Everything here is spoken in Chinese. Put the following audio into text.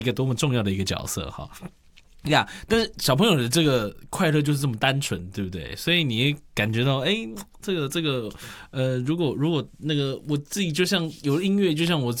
一个多么重要的一个角色哈。呀，但是小朋友的这个快乐就是这么单纯，对不对？所以你感觉到，这个，如果那个我自己就像有音乐，就像我